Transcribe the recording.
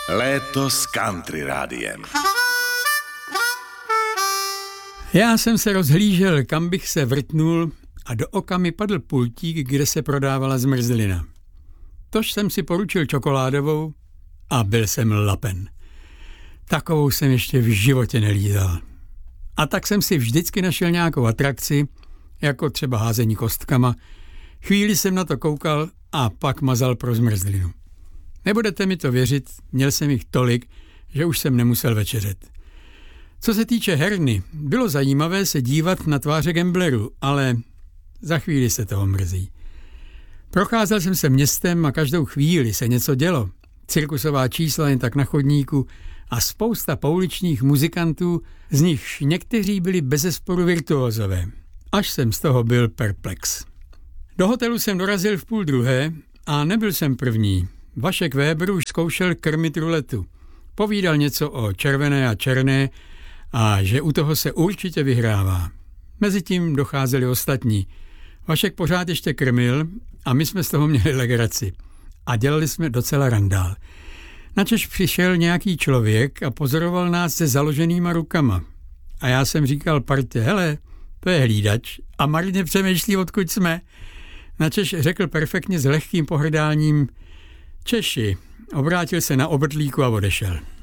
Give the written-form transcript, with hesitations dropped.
Léto s country rádiem. Já jsem se rozhlížel, kam bych se vrtnul, a do oka mi padl pultík, kde se prodávala zmrzlina. Tož jsem si poručil čokoládovou a byl jsem lapen. Takovou jsem ještě v životě nelízal. A tak jsem si vždycky našel nějakou atrakci, jako třeba házení kostkama. Chvíli jsem na to koukal a pak mazal pro zmrzlinu. Nebudete mi to věřit, měl jsem jich tolik, že už jsem nemusel večeřet. Co se týče herny, bylo zajímavé se dívat na tváře gamblerů, ale za chvíli se toho mrzí. Procházel jsem se městem a každou chvíli se něco dělo. Cirkusová čísla jen tak na chodníku a spousta pouličních muzikantů, z nichž někteří byli bezesporu virtuózové. Až jsem z toho byl perplex. Do hotelu jsem dorazil v 11:30 a nebyl jsem první. Vašek Weber už zkoušel krmit ruletu. Povídal něco o červené a černé a že u toho se určitě vyhrává. Mezitím docházeli ostatní. Vašek pořád ještě krmil a my jsme z toho měli legraci. A dělali jsme docela randál. Načež přišel nějaký člověk a pozoroval nás se založenýma rukama. A já jsem říkal partě, hele, to je hlídač a marně přemýšlí, odkud jsme. Načež řekl perfektně s lehkým pohrdáním Češi, obrátil se na obrtlíku a odešel.